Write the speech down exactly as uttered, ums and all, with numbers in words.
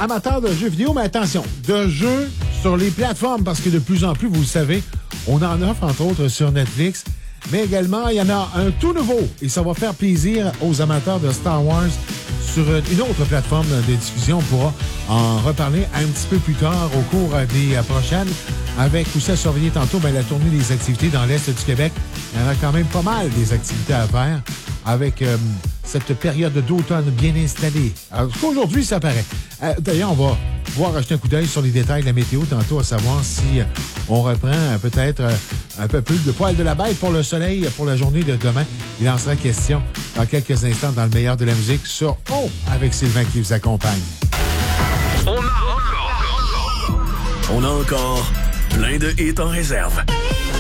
amateurs de jeux vidéo, mais attention, de jeux sur les plateformes, parce que de plus en plus, vous le savez, on en offre, entre autres, sur Netflix. Mais également, il y en a un tout nouveau, et ça va faire plaisir aux amateurs de Star Wars sur une autre plateforme de diffusion. On pourra en reparler un petit peu plus tard au cours des prochaines. Avec aussi à surveiller tantôt ben, la tournée des activités dans l'Est du Québec. Il y en a quand même pas mal des activités à faire avec euh, cette période d'automne bien installée. Alors, aujourd'hui, ça paraît. Euh, d'ailleurs, on va pouvoir acheter un coup d'œil sur les détails de la météo tantôt, à savoir si euh, on reprend euh, peut-être euh, un peu plus de poil de la bête pour le soleil pour la journée de demain. Il en sera question dans quelques instants dans le meilleur de la musique sur O avec Sylvain qui vous accompagne. On a encore, on a encore plein de hits en réserve.